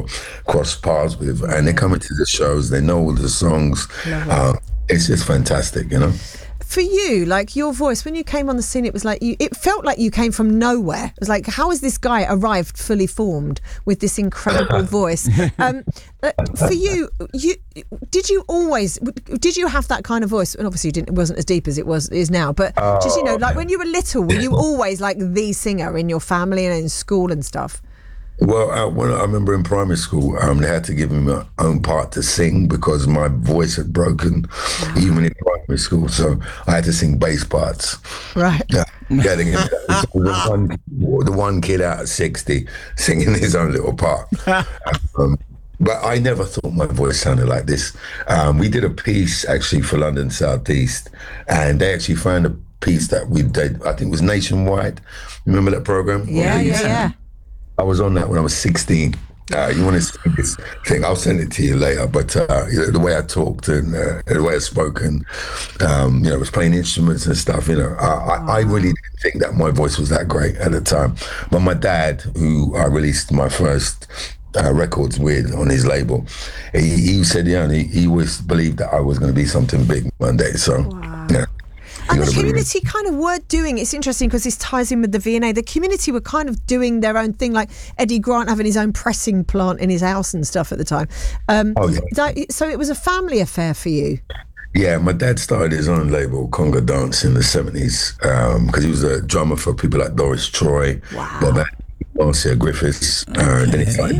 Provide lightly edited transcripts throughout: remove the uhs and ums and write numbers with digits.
or cross paths with, and they come into the shows, they know all the songs. It's just fantastic, you know. For you, like your voice, when you came on the scene, it was like it felt like you came from nowhere. It was like, how has this guy arrived fully formed with this incredible voice? For you, did you have that kind of voice? And obviously it wasn't as deep as it is now, but just, you know, like when you were little, were you always like the singer in your family and in school and stuff? Well, when I remember in primary school, they had to give me my own part to sing because my voice had broken, even in primary school. So I had to sing bass parts. Right. Yeah, the one kid out of 60 singing his own little part. But I never thought my voice sounded like this. We did a piece actually for London South East, and they actually found a piece that we did. I think it was Nationwide. Remember that program? Yeah. I was on that when I was 16. You want to see this thing? I'll send it to you later. But the way I talked and the way I spoke and, was playing instruments and stuff, I really didn't think that my voice was that great at the time. But my dad, who I released my first records with on his label, he said, he always believed that I was going to be something big one day. So, yeah. And the community kind of were doing, it's interesting because this ties in with the V&A, the community were kind of doing their own thing, like Eddie Grant having his own pressing plant in his house and stuff at the time. So it was a family affair for you? Yeah, my dad started his own label, Conga Dance, in the 70s, because he was a drummer for people like Doris Troy, Bob Andy, Marcia Griffiths, then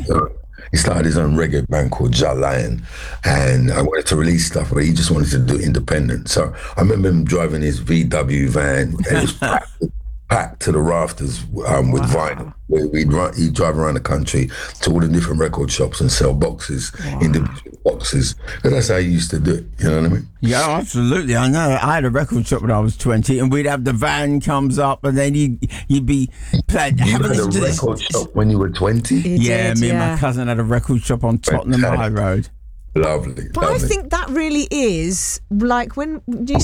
he started his own reggae band called Ja Lion, and I wanted to release stuff, but he just wanted to do it independent. So I remember him driving his VW van, and it was packed to the rafters with vinyl. He'd drive around the country to all the different record shops and sell boxes, individual boxes. Because that's how he used to do it, you know what I mean? Yeah, absolutely. I know. I had a record shop when I was 20, and we'd have the van comes up, and then you'd be playing. You had a record shop when you were 20? Yeah, me and my cousin had a record shop on Tottenham High Road. Lovely. But I think that really is like when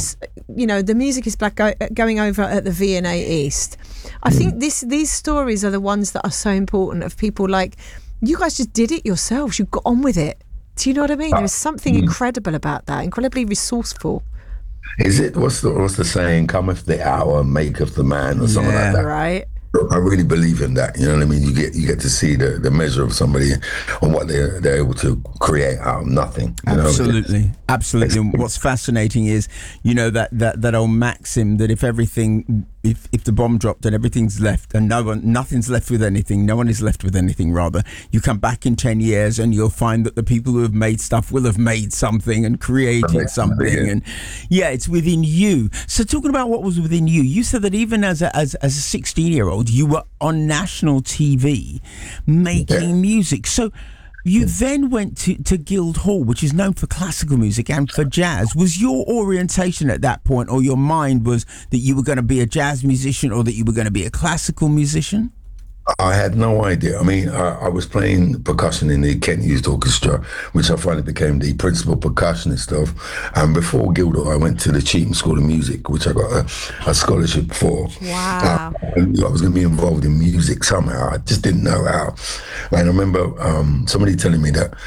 the Music is Black going over at the V&A East. I think these stories are the ones that are so important, of people like you guys just did it yourselves. You got on with it. Do you know what I mean? There's something incredible about that. Incredibly resourceful. Is it? What's the saying? Cometh the hour, maketh the man, or something like that. Right. I really believe in that. You know what I mean? You get to see the measure of somebody and what they're able to create out of nothing. Absolutely. And what's fascinating is, that old maxim that if the bomb dropped and everything's left and nothing's left with anything, no one is left with anything, rather, you come back in 10 years and you'll find that the people who have made stuff will have made something and created something. And it's within you. So talking about what was within you, you said that even as a 16-year-old, you were on national TV making music. So you then went to Guildhall, which is known for classical music and for jazz. Was your orientation at that point, or your mind was that you were going to be a jazz musician or that you were going to be a classical musician? I had no idea. I mean, I was playing percussion in the Kent Youth Orchestra, which I finally became the principal percussionist of. And before Guildhall, I went to the Cheetham School of Music, which I got a scholarship for. Wow. I knew I was going to be involved in music somehow. I just didn't know how. And I remember somebody telling me that,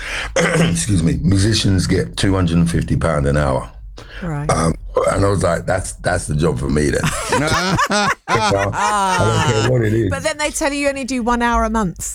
musicians get £250 an hour. Right. And I was like, that's the job for me then. I don't care what it is. But then they tell you only do 1 hour a month.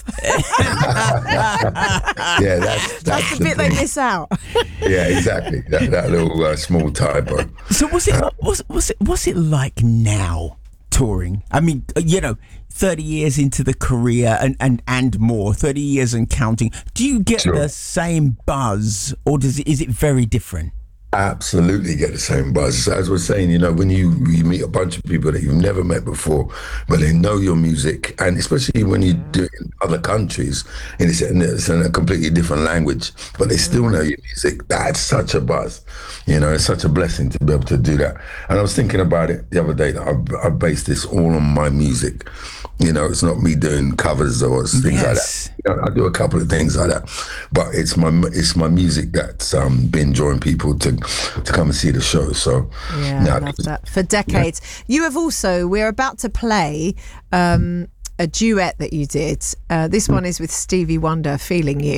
Yeah, that's the bit they miss out. Yeah, exactly. That little small typo. So what's it like now touring? I mean, 30 years into the career and more, 30 years and counting. Do you get the same buzz, or is it very different? Absolutely get the same buzz. As we're saying, when you meet a bunch of people that you've never met before, but they know your music, and especially when you do it in other countries, and it's in a completely different language, but they still know your music, that's such a buzz. It's such a blessing to be able to do that. And I was thinking about it the other day, that I based this all on my music. It's not me doing covers or things like that. I do a couple of things like that, but it's my music that's been drawing people to come and see the show. So I love that. For decades. You have also, we're about to play a duet that you did. This one is with Stevie Wonder, Feeling You.